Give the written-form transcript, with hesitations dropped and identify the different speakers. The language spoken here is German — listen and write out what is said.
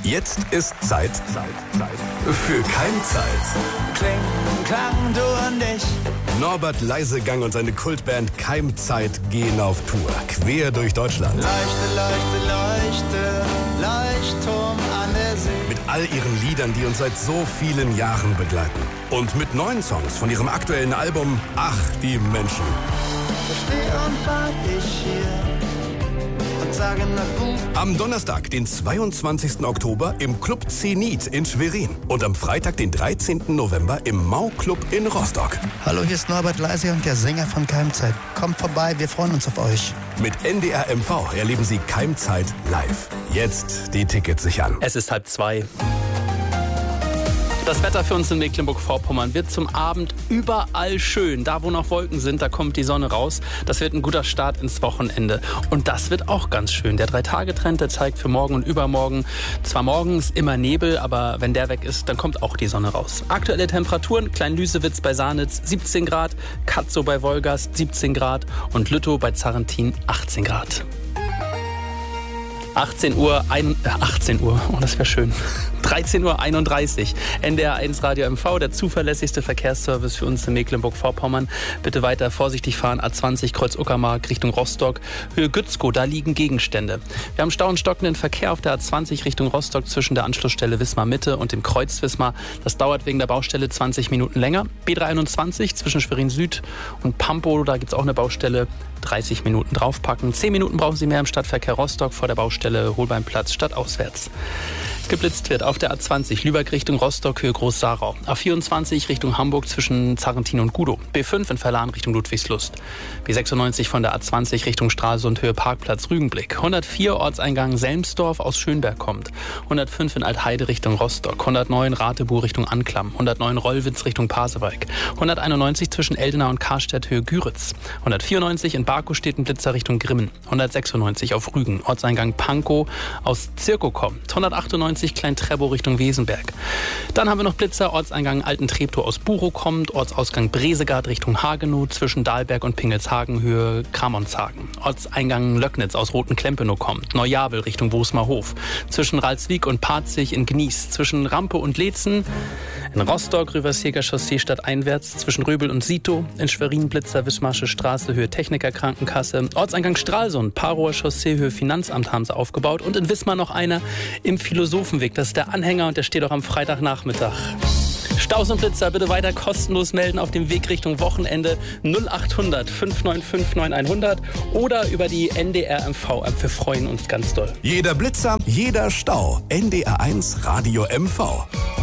Speaker 1: Jetzt ist Zeit für Keimzeit.
Speaker 2: Kling, klang, du und ich.
Speaker 1: Norbert Leisegang und seine Kultband Keimzeit gehen auf Tour, quer durch Deutschland.
Speaker 2: Leuchte, leuchte, leuchte, Leuchtturm an der See.
Speaker 1: Mit all ihren Liedern, die uns seit so vielen Jahren begleiten. Und mit neuen Songs von ihrem aktuellen Album Ach, die Menschen.
Speaker 2: Ich steh und wart ich hier und sage na gut.
Speaker 1: Am Donnerstag, den 22. Oktober im Club Zenit in Schwerin. Und am Freitag, den 13. November im Mau-Club in Rostock.
Speaker 3: Hallo, hier ist Norbert Leisegang, der Sänger von Keimzeit. Kommt vorbei, wir freuen uns auf euch.
Speaker 1: Mit NDR MV erleben Sie Keimzeit live. Jetzt die Tickets sichern.
Speaker 4: Es ist 1:30. Das Wetter für uns in Mecklenburg-Vorpommern wird zum Abend überall schön. Da, wo noch Wolken sind, da kommt die Sonne raus. Das wird ein guter Start ins Wochenende. Und das wird auch ganz schön. Der 3-Tage-Trend, der zeigt für morgen und übermorgen zwar morgens immer Nebel, aber wenn der weg ist, dann kommt auch die Sonne raus. Aktuelle Temperaturen: Klein-Lüsewitz bei Sahnitz 17 Grad, Katzow bei Wolgast 17 Grad und Lüttow bei Zarrentin 18 Grad. 18 Uhr, oh, das wäre schön. 13:31 Uhr. NDR 1 Radio MV, der zuverlässigste Verkehrsservice für uns in Mecklenburg-Vorpommern. Bitte weiter vorsichtig fahren. A20 Kreuz Uckermark Richtung Rostock, Höhe Gützkow, da liegen Gegenstände. Wir haben Stau und stockenden Verkehr auf der A20 Richtung Rostock zwischen der Anschlussstelle Wismar Mitte und dem Kreuz Wismar. Das dauert wegen der Baustelle 20 Minuten länger. B321 zwischen Schwerin Süd und Pampow, da gibt es auch eine Baustelle. 30 Minuten draufpacken. 10 Minuten brauchen Sie mehr im Stadtverkehr Rostock vor der Baustelle Holbeinplatz stadtauswärts. Geblitzt wird auf der A20 Lübeck Richtung Rostock, Höhe Groß-Sarau. A24 Richtung Hamburg zwischen Zarrentin und Gudow. B5 in Verlan Richtung Ludwigslust. B96 von der A20 Richtung Stralsund, Höhe Parkplatz Rügenblick. 104 Ortseingang Selmsdorf aus Schönberg kommt. 105 in Altheide Richtung Rostock. 109 Ratebu Richtung Anklam. 109 Rollwitz Richtung Pasewalk. 191 zwischen Eldenau und Karstedt, Höhe Güritz. 194 in Barkow steht ein Blitzer Richtung Grimmen. 196 auf Rügen. Ortseingang Pankow aus Zirkow kommt. 198 Klein-Trebow Richtung Wesenberg. Dann haben wir noch Blitzer, Ortseingang Alten-Treptow aus Burow kommt, Ortsausgang Bresegard Richtung Hagenow, zwischen Dahlberg und Pingelshagen, Höhe Kramonshagen. Ortseingang Löcknitz aus Roten-Klempenow kommt, Neujabel Richtung Wosmerhof, zwischen Ralswiek und Parzig in Gnies, zwischen Rampe und Leetzen, in Rostock Rüversjeger Chaussee stadteinwärts, zwischen Röbel und Sito, in Schwerin Blitzer Wismarsche Straße, Höhe Technikerkrankenkasse, Ortseingang Stralsund, Parower Chaussee, Höhe Finanzamt haben sie aufgebaut und in Wismar noch einer im Philosophenweg. Das ist der Anhänger und der steht auch am Freitagnachmittag. Staus und Blitzer bitte weiter kostenlos melden auf dem Weg Richtung Wochenende 0800 595 9100 oder über die NDR MV-App. Wir freuen uns ganz doll.
Speaker 1: Jeder Blitzer, jeder Stau. NDR 1 Radio MV.